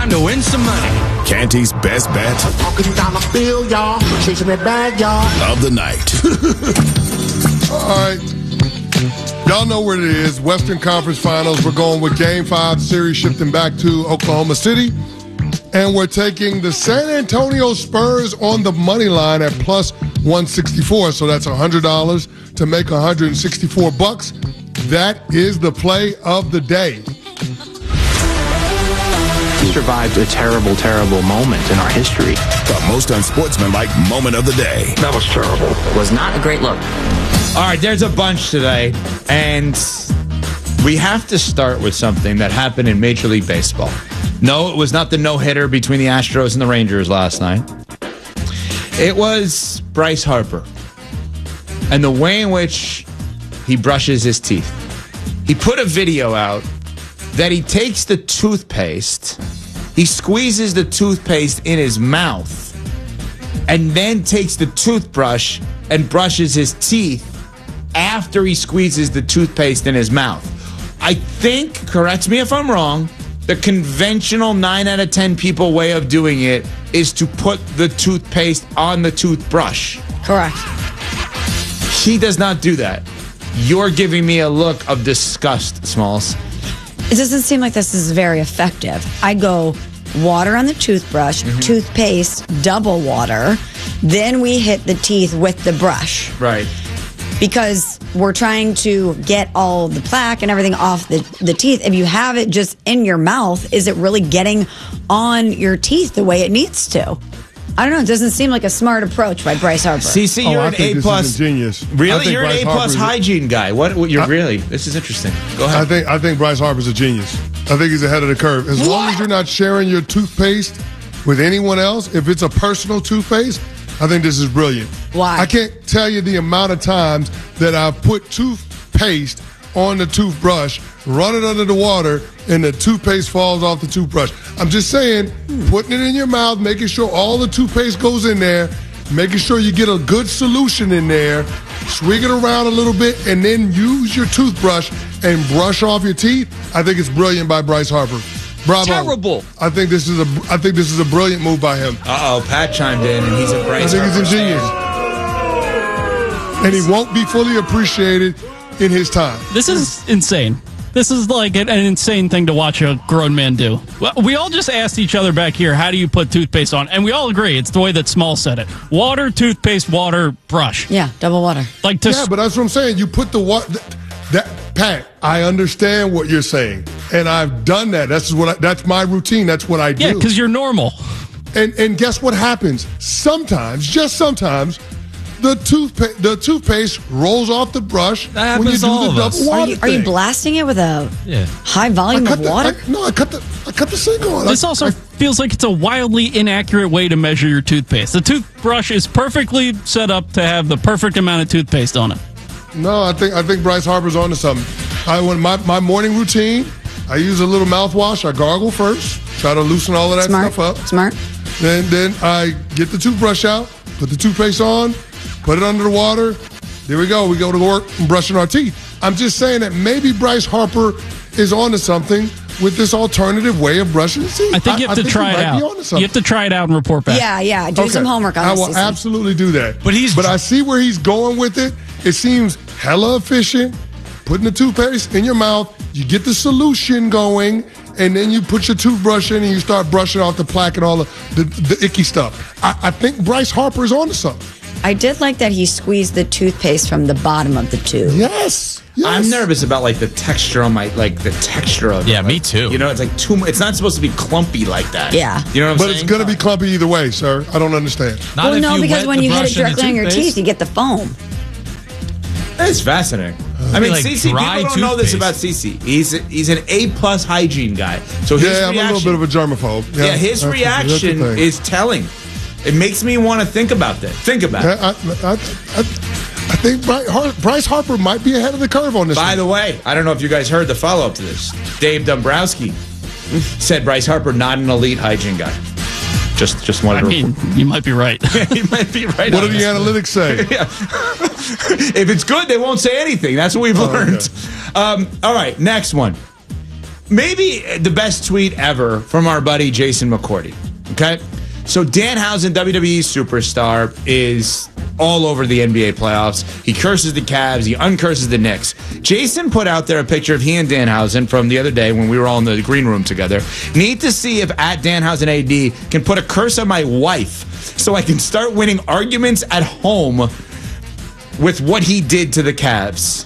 time to win some money. Canty's best bet Talking dollar bill, y'all. Chasing that bag, y'all. of the night. All right. Y'all know what it is. Western Conference Finals. We're going with Game 5 series shifting back to Oklahoma City. And we're taking the San Antonio Spurs on the money line at plus 164. So that's $100 to make $164. That is the play of the day. We survived a terrible, terrible moment in our history. The most unsportsmanlike moment of the day. That was terrible. Was not a great look. All right, there's a bunch today, and we have to start with something that happened in Major League Baseball. No, it was not the no-hitter between the Astros and the Rangers last night. It was Bryce Harper and the way in which he brushes his teeth. He put a video out that he takes the toothpaste, he squeezes the toothpaste in his mouth, and then takes the toothbrush and brushes his teeth after he squeezes the toothpaste in his mouth. I think, correct me if I'm wrong, the conventional 9 out of 10 people way of doing it is to put the toothpaste on the toothbrush. Correct. He does not do that. You're giving me a look of disgust, Smalls. It doesn't seem like this is very effective. I go water on the toothbrush, toothpaste, double water, then we hit the teeth with the brush. Right. Because we're trying to get all the plaque and everything off the teeth. If you have it just in your mouth, is it really getting on your teeth the way it needs to? I don't know. It doesn't seem like a smart approach by Bryce Harper. CC, you're an A plus. Genius. Really, you're an A plus hygiene guy. What you're really? This is interesting. Go ahead. I think Bryce Harper's a genius. I think he's ahead of the curve. As long as you're not sharing your toothpaste with anyone else, if it's a personal toothpaste, I think this is brilliant. Why? I can't tell you the amount of times that I've put toothpaste on the toothbrush, run it under the water, and the toothpaste falls off the toothbrush. I'm just saying, putting it in your mouth, making sure all the toothpaste goes in there, making sure you get a good solution in there, swig it around a little bit, and then use your toothbrush and brush off your teeth. I think it's brilliant by Bryce Harper. Bravo. Terrible. I think this is a brilliant move by him. Pat chimed in, and he's a Bryce I think he's ingenious. And he won't be fully appreciated in his time. This is insane. This is like an insane thing to watch a grown man do. Well, we all just asked each other back here, how do you put toothpaste on? And we all agree, it's the way that Small said it. Water, toothpaste, water, brush. Yeah, double water. But that's what I'm saying. You put the water... Pat, I understand what you're saying, and I've done that. That's my routine. That's what I do. Yeah, because you're normal. And guess what happens? Sometimes, just sometimes, the toothpaste rolls off the brush when you do the double water. Are you blasting it with a high volume of water? I cut the sink on. This also feels like it's a wildly inaccurate way to measure your toothpaste. The toothbrush is perfectly set up to have the perfect amount of toothpaste on it. No, I think Bryce Harper's onto something. When my morning routine, I use a little mouthwash. I gargle first, try to loosen all of that stuff up. Smart. Then I get the toothbrush out, put the toothpaste on, put it under the water. There we go. We go to work and brushing our teeth. I'm just saying that maybe Bryce Harper is onto something with this alternative way of brushing his teeth. I think you have to try it out. You have to try it out and report back. Yeah. Do some homework on this. I will absolutely do that. But I see where he's going with it. It seems hella efficient. Putting the toothpaste in your mouth, you get the solution going, and then you put your toothbrush in and you start brushing off the plaque and all the icky stuff. I think Bryce Harper is onto something. I did like that he squeezed the toothpaste from the bottom of the tube. Yes. I'm nervous about the texture on the texture of it. Yeah, me too. You know, it's like too much. It's not supposed to be clumpy like that. Yeah. You know what I'm saying? But it's going to be clumpy either way, sir. I don't understand. Because when you hit it directly on your teeth, you get the foam. It's fascinating. I mean, CC, people don't know this about CC. He's an A plus hygiene guy. So his I'm a little bit of a germophobe. Yeah, his reaction is telling. It makes me want to think about that. Think about it. I think Bryce Harper might be ahead of the curve on this. By the way, I don't know if you guys heard the follow-up to this. Dave Dombrowski said Bryce Harper not an elite hygiene guy. Just wanted to. You might be right. You might be right. What do the analytics say? If it's good, they won't say anything. That's what we've learned. Okay. All right, next one. maybe the best tweet ever from our buddy Jason McCourty. Okay? So Danhausen, WWE superstar, is all over the NBA playoffs. He curses the Cavs. He uncurses the Knicks. Jason put out there a picture of he and Danhausen from the other day when we were all in the green room together. Need to see if at Danhausen AD can put a curse on my wife so I can start winning arguments at home with what he did to the Cavs.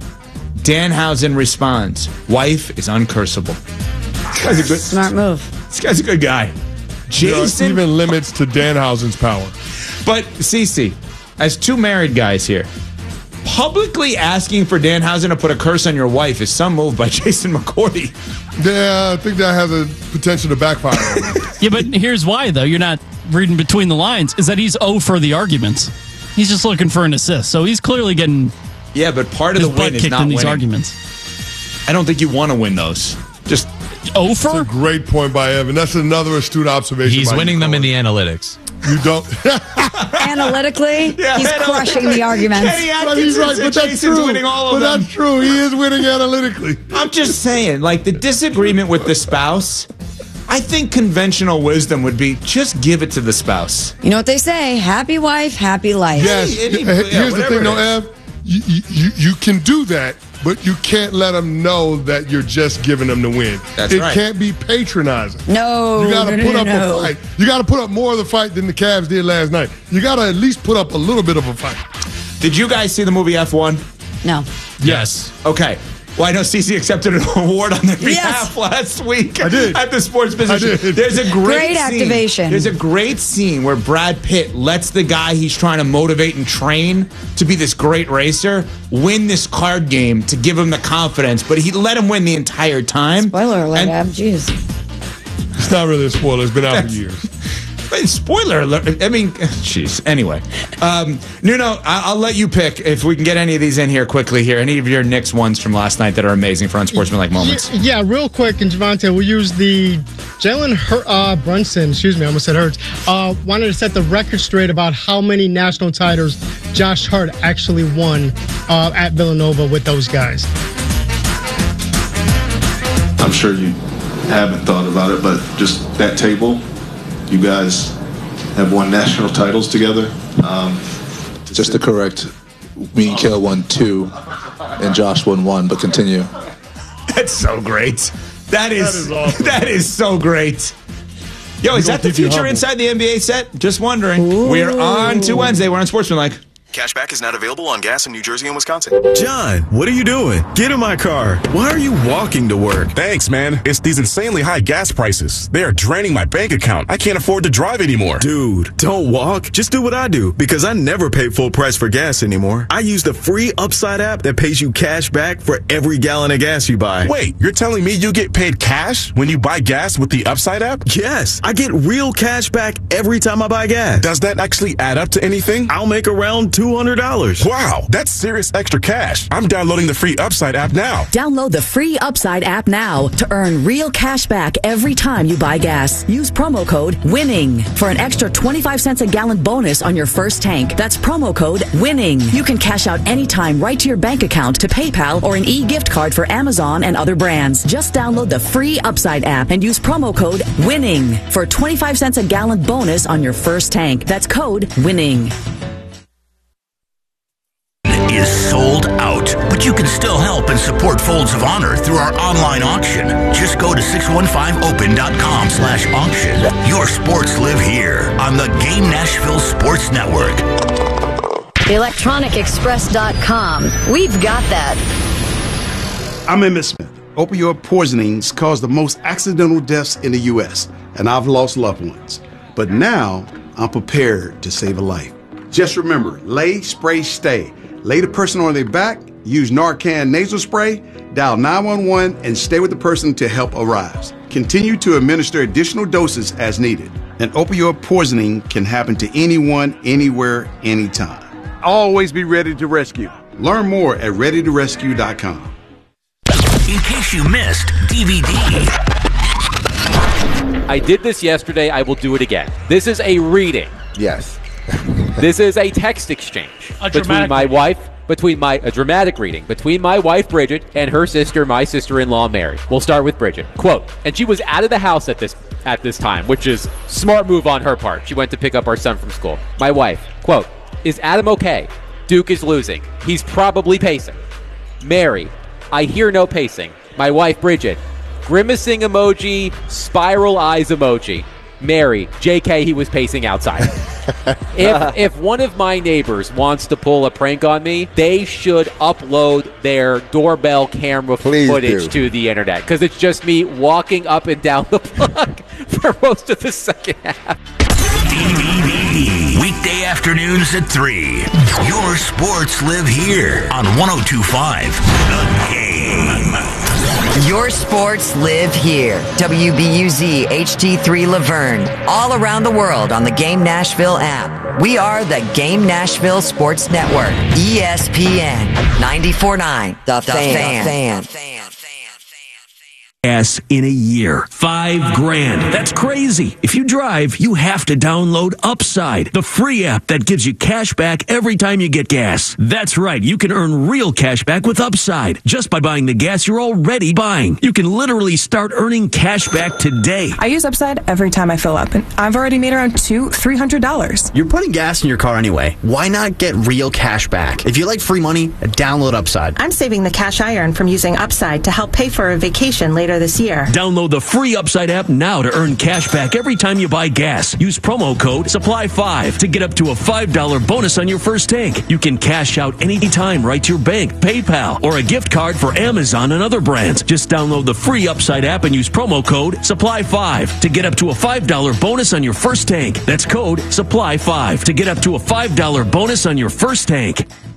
Danhausen responds, wife is uncursable. This guy's a good, Smart move. This guy's a good guy. There are Jason, even limits to Danhausen's power. but Cece, as two married guys here, publicly asking for Danhausen to put a curse on your wife is some move by Jason McCourty. Yeah, I think that has a potential to backfire. Yeah, but here's why, though. You're not reading between the lines, is that he's 0 for the arguments. He's just looking for an assist. So he's clearly getting Yeah, but part of his the butt win is kicked not in these winning. arguments. I don't think you want to win those. Just 0 for? Great point by Evan. That's another astute observation. He's by winning you, them in Colin. the analytics. You don't. Analytically, he's crushing the arguments. Kenny But he's Atkinson right, said but that's Jason's true. winning all of But them. that's true. He is winning analytically. I'm just saying, like the disagreement with the spouse, I think conventional wisdom would be just give it to the spouse. You know what they say? Happy wife, happy life. Yes. Hey, Here's the whatever thing, it though, is. Ev. You can do that, but you can't let them know that you're just giving them the win. That's it right. can't be patronizing. No, You got to no, put no, up no. a fight. You got to put up more of the fight than the Cavs did last night. You got to at least put up a little bit of a fight. Did you guys see the movie F1? No. Yes. Okay. Well, I know Cece accepted an award on their Yes. behalf last week I did. at the Sports Business. I did. There's a Great scene. activation. There's a great scene where Brad Pitt lets the guy he's trying to motivate and train to be this great racer win this card game to give him the confidence, but he let him win the entire time. Spoiler alert, And- Ab. Jeez. It's not really a spoiler. It's been out for years. Wait, spoiler alert. I mean, jeez. Anyway, Nuno, I'll let you pick if we can get any of these in here quickly here. Any of your Knicks ones from last night that are amazing for unsportsmanlike moments. Yeah, real quick, and Javante, we'll use the Jalen Brunson, I almost said Hurts, wanted to set the record straight about how many national titles Josh Hart actually won at Villanova with those guys. I'm sure you haven't thought about it, but just that table, you guys have won national titles together. Just to correct, me and Kale won 2, and Josh won 1. But continue. That's so great. That is awesome. that is so great. Yo, is that the keep you future humble. inside the NBA set? Just wondering. We're on to Wednesday. We're on Sportsmanlike. Cashback is not available on gas in New Jersey and Wisconsin. John, what are you doing? Get in my car. Why are you walking to work? Thanks, man. It's these insanely high gas prices. They are draining my bank account. I can't afford to drive anymore. Dude, don't walk. Just do what I do because I never pay full price for gas anymore. I use the free Upside app that pays you cash back for every gallon of gas you buy. Wait, you're telling me you get paid cash when you buy gas with the Upside app? Yes, I get real cash back every time I buy gas. Does that actually add up to anything? I'll make around $200. Wow, that's serious extra cash. I'm downloading the free Upside app now. Download the free Upside app now to earn real cash back every time you buy gas. Use promo code WINNING for an extra 25 cents a gallon bonus on your first tank. That's promo code WINNING. You can cash out anytime right to your bank account, to PayPal, or an e-gift card for Amazon and other brands. Just download the free Upside app and use promo code WINNING for 25 cents a gallon bonus on your first tank. That's code WINNING. Is sold out, but you can still help and support Folds of Honor through our online auction. Just go to 615open.com/auction. Your sports live here on the Game Nashville Sports Network. ElectronicExpress.com. We've got that. I'm Emmett Smith. Opioid poisonings cause the most accidental deaths in the U.S., and I've lost loved ones. But now, I'm prepared to save a life. Just remember, lay, spray, stay. Lay the person on their back, use Narcan nasal spray, dial 911, and stay with the person until help arrives. Continue to administer additional doses as needed. And opioid poisoning can happen to anyone, anywhere, anytime. Always be ready to rescue. Learn more at readytorescue.com. In case you missed DVD. I did this yesterday. I will do it again. This is a reading. Yes. This is a text exchange between my wife a dramatic reading between my wife Bridget and her sister, my sister-in-law Mary. We'll start with Bridget. Quote, and she was out of the house at this time, which is smart move on her part. She went to pick up our son from school. My wife, quote, is Adam okay? Duke is losing. He's probably pacing. Mary, I hear no pacing. My wife Bridget, grimacing emoji, spiral eyes emoji. Mary, JK, he was pacing outside. If one of my neighbors wants to pull a prank on me, they should upload their doorbell camera footage to the internet, because it's just me walking up and down the block for most of the second half. Weekday afternoons at 3. Your sports live here on 102.5 The Game. Your sports live here. WBUZ HD3 Laverne. All around the world on the Game Nashville app. We are the Game Nashville Sports Network. ESPN 94.9. The Fan. Gas in a year. $5,000. That's crazy. If you drive, you have to download Upside, the free app that gives you cash back every time you get gas. That's right. You can earn real cash back with Upside just by buying the gas you're already buying. You can literally start earning cash back today. I use Upside every time I fill up, and I've already made around $300. You're putting gas in your car anyway. Why not get real cash back? If you like free money, download Upside. I'm saving the cash I earn from using Upside to help pay for a vacation later this year. Download the free Upside app now to earn cash back every time you buy gas. Use promo code SUPPLY5 to get up to a $5 bonus on your first tank. You can cash out anytime right to your bank, PayPal, or a gift card for Amazon and other brands. Just download the free Upside app and use promo code SUPPLY5 to get up to a $5 bonus on your first tank. That's code SUPPLY5 to get up to a $5 bonus on your first tank.